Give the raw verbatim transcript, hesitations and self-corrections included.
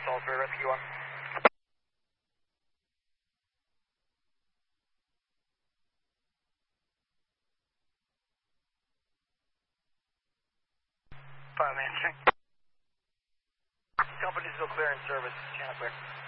Salisbury, Rescue one. Five answering. Company still clear in service, channel clear.